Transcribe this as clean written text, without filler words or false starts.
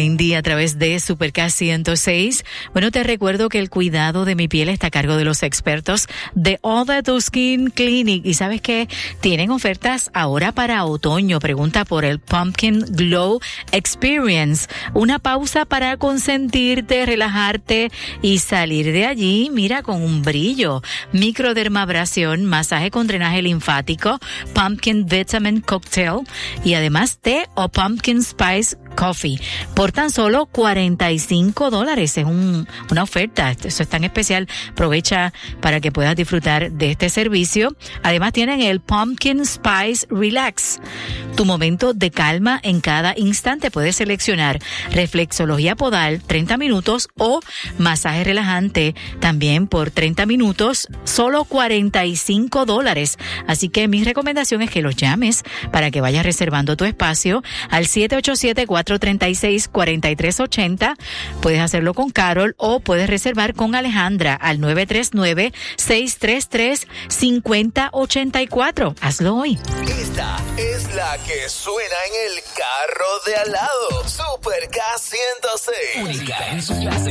Indy a través de Supercast 106. Bueno, te recuerdo que el cuidado de mi piel está a cargo de los expertos de All That Skin Clinic. Y sabes que tienen ofertas ahora para otoño. Pregunta por el Pumpkin Glow Experience. Una pausa para consentirte, relajarte y salir de allí, mira, con un brillo. Microdermabrasión, masaje con drenaje linfático, Pumpkin Vitamin Cocktail y además té o Pumpkin Spice Coffee por tan solo $45. Es una oferta, eso es tan especial. Aprovecha para que puedas disfrutar de este servicio. Además tienen el Pumpkin Spice Relax, tu momento de calma en cada instante. Puedes seleccionar reflexología podal 30 minutos o masaje relajante también por 30 minutos, solo $45. Así que mi recomendación es que los llames para que vayas reservando tu espacio al 787-436-4380. Puedes hacerlo con Carol o puedes reservar con Alejandra al 939-633-5084. Hazlo hoy. Esta es la que suena en el carro de al lado. Supercast 106. Única en su clase.